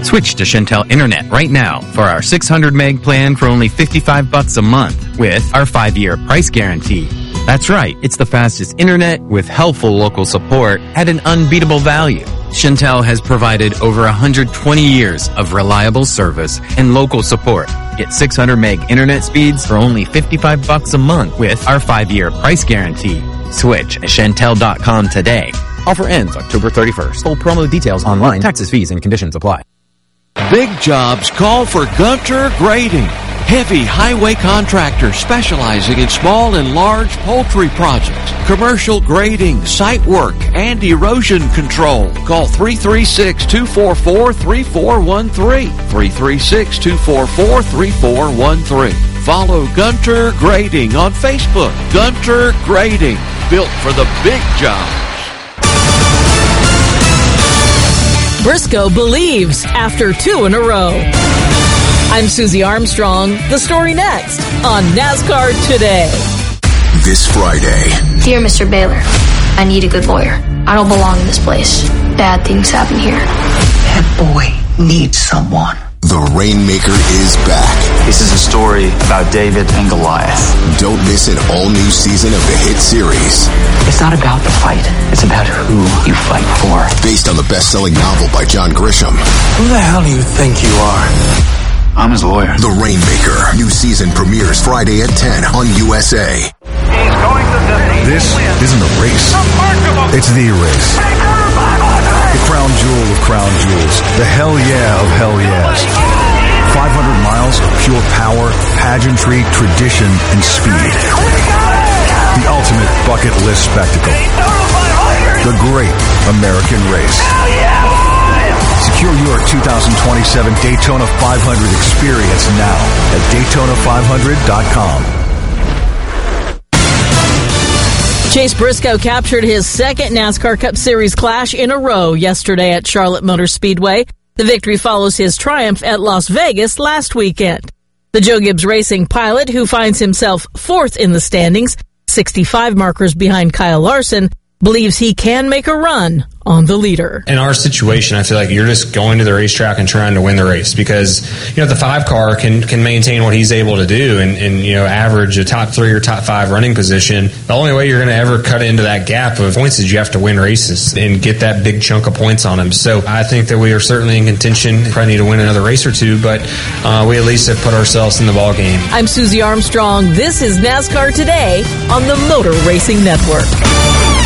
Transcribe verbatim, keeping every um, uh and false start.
Switch to Chantel Internet right now for our six hundred meg plan for only fifty-five bucks a month with our five-year price guarantee. That's right, it's the fastest internet with helpful local support at an unbeatable value. Chantel has provided over one hundred twenty years of reliable service and local support. Get six hundred meg internet speeds for only fifty-five bucks a month with our five-year price guarantee. Switch at Chantel dot com today. Offer ends October thirty-first. Full promo details online. Taxes, fees, and conditions apply. Big jobs call for Gunter Grading. Heavy highway contractor specializing in small and large poultry projects, commercial grading, site work, and erosion control. Call three three six, two four four, three four one three. three three six, two four four, three four one three. Follow Gunter Grading on Facebook. Gunter Grading, built for the big jobs. Briscoe believes after two in a row. I'm Susie Armstrong. The story next on NASCAR Today. This Friday. Dear Mister Baylor, I need a good lawyer. I don't belong in this place. Bad things happen here. That boy needs someone. The Rainmaker is back. This is a story about David and Goliath. Don't miss an all-new season of the hit series. It's not about the fight. It's about who you fight for. Based on the best-selling novel by John Grisham. Who the hell do you think you are? I'm his lawyer. The Rainmaker. New season premieres Friday at ten on U S A. This isn't a race. It's the race. The crown jewel of crown jewels. The hell yeah of hell yeahs. five hundred miles of pure power, pageantry, tradition, and speed. The ultimate bucket list spectacle. The great American race. Secure your two thousand twenty-seven Daytona five hundred experience now at Daytona five hundred dot com. Chase Briscoe captured his second NASCAR Cup Series clash in a row yesterday at Charlotte Motor Speedway. The victory follows his triumph at Las Vegas last weekend. The Joe Gibbs Racing pilot, who finds himself fourth in the standings, sixty-five markers behind Kyle Larson, believes he can make a run on the leader. In our situation, I feel like you're just going to the racetrack and trying to win the race because, you know, the five car can, can maintain what he's able to do and, and, you know, average a top three or top five running position. The only way you're going to ever cut into that gap of points is you have to win races and get that big chunk of points on him. So I think that we are certainly in contention. Probably need to win another race or two, but uh, we at least have put ourselves in the ball game. I'm Susie Armstrong. This is NASCAR Today on the Motor Racing Network.